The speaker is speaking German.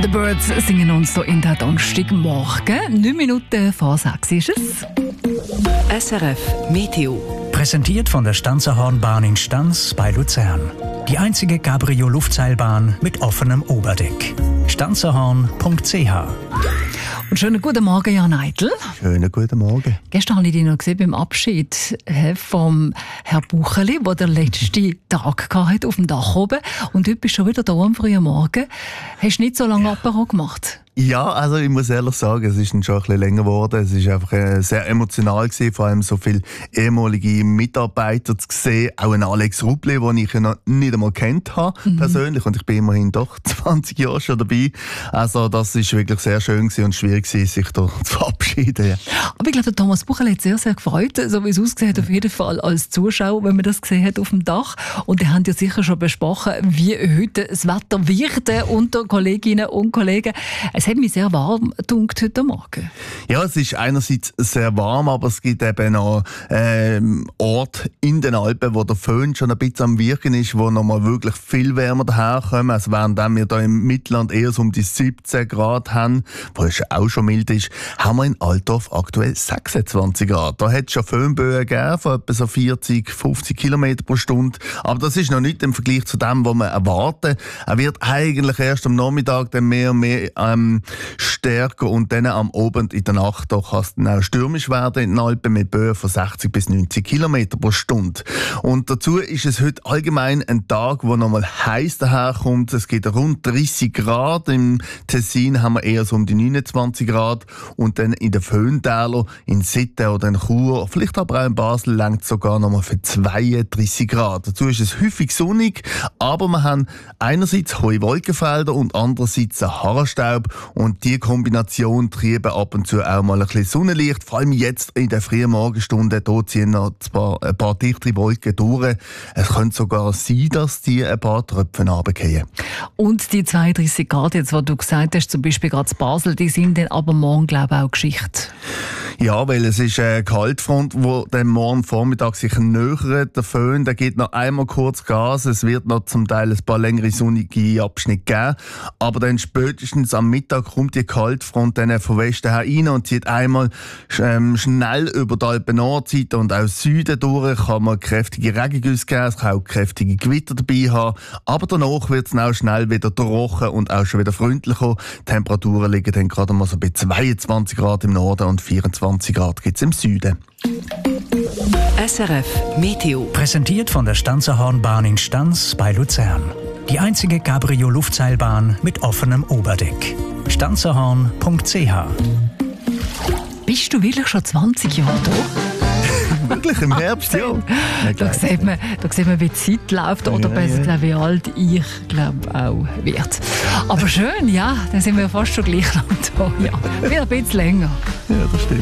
The Birds singen uns hier in der Donnerstagmorgen. 9 Minuten vor 6 ist es. SRF Meteo. Präsentiert von der Stanzerhornbahn in Stanz bei Luzern. Die einzige Cabrio-Luftseilbahn mit offenem Oberdeck. stanzerhorn.ch. Und schönen guten Morgen, Jan Eitel. Schönen guten Morgen. Gestern habe ich dich noch gesehen beim Abschied vom Herrn Bucheli, der den letzten Tag hatte auf dem Dach oben. Und heute bist du schon wieder da am frühen Morgen. Hast du nicht so lange Apero gemacht? Ja, also ich muss ehrlich sagen, es ist schon ein bisschen länger geworden. Es ist einfach sehr emotional gewesen, vor allem so viele ehemalige Mitarbeiter zu sehen. Auch ein Alex Rubli, den ich ja noch nicht einmal kennt habe, persönlich. Und ich bin immerhin doch 20 Jahre schon dabei. Also das ist wirklich sehr schön gewesen und schwierig gewesen, sich da zu verabschieden. Ja. Aber ich glaube, der Thomas Bucheli hat sehr, sehr gefreut, so wie es ausgesehen hat, auf jeden Fall als Zuschauer, wenn man das gesehen hat auf dem Dach. Und die haben ja sicher schon besprochen, wie heute das Wetter wird unter Kolleginnen und Kollegen. Es hat mich sehr warm gedunkt heute Morgen. Ja, es ist einerseits sehr warm, aber es gibt eben noch Orte in den Alpen, wo der Föhn schon ein bisschen am Wirken ist, wo noch mal wirklich viel wärmer daherkommen. Also während wir hier im Mittelland eher so um die 17 Grad haben, wo es auch schon mild ist, haben wir in Altdorf aktuell 26 Grad. Da hat es schon Föhnböen gegeben, von etwa so 40, 50 Kilometer pro Stunde. Aber das ist noch nicht im Vergleich zu dem, was wir erwarten. Er wird eigentlich erst am Nachmittag dann mehr und mehr stärker und dann am Abend in der Nacht kann es dann auch stürmisch werden in den Alpen mit Böen von 60 bis 90 Kilometer pro Stunde. Und dazu ist es heute allgemein ein Tag, wo nochmal heiß daherkommt. Es geht rund 30 Grad. Im Tessin haben wir eher so um die 29 Grad. Und dann in den Föhntäler, in Sitten oder in Chur, vielleicht aber auch in Basel, reicht es sogar nochmal für 32 Grad. Dazu ist es häufig sonnig, aber wir haben einerseits hohe Wolkenfelder und andererseits einen Haarstaub. Und die Kombination treibt ab und zu auch mal ein bisschen Sonnenlicht. Vor allem jetzt in der frühen Morgenstunde, hier ziehen noch ein paar dichtere Wolken durch. Es könnte sogar sein, dass die ein paar Tröpfchen runterfallen. Und die 32 Grad, jetzt, was du gesagt hast, zum Beispiel gerade in Basel, die sind dann aber morgen, glaube ich, auch Geschichte. Ja, weil es ist eine Kaltfront, die dann morgen Vormittag sich nähert. Der Föhn, der geht noch einmal kurz Gas. Es wird noch zum Teil ein paar längere sonnige Abschnitte geben. Aber dann spätestens am Mittag kommt die Kaltfront dann von Westen her rein und zieht einmal schnell über die Alpen-Nordseite und auch Süden durch. Kann man kräftige Regengüsse geben, es kann auch kräftige Gewitter dabei haben. Aber danach wird es auch schnell wieder trocken und auch schon wieder freundlicher. Die Temperaturen liegen dann gerade mal so bei 22 Grad im Norden und 24 Grad gibt es im Süden. SRF Meteo. Präsentiert von der Stanzerhornbahn in Stanz bei Luzern. Die einzige Cabrio-Luftseilbahn mit offenem Oberdeck. stanzerhorn.ch. Bist du wirklich schon 20 Jahre da? Wirklich im Herbst, ja. Da sieht man, wie die Zeit läuft oder besser gesagt, wie alt ich glaube auch wird. Aber schön, ja, dann sind wir fast schon gleich lang da. Ja, wieder ein bisschen länger. Ja, das stimmt.